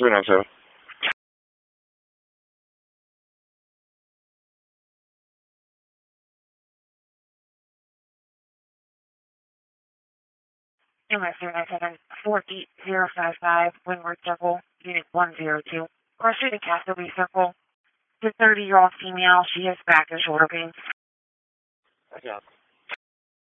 397. Unit 397, 48055, Windward Circle, Unit 102. Cross Street and Castleby Circle. The 30-year-old female, she has back and shoulder pain. Yeah.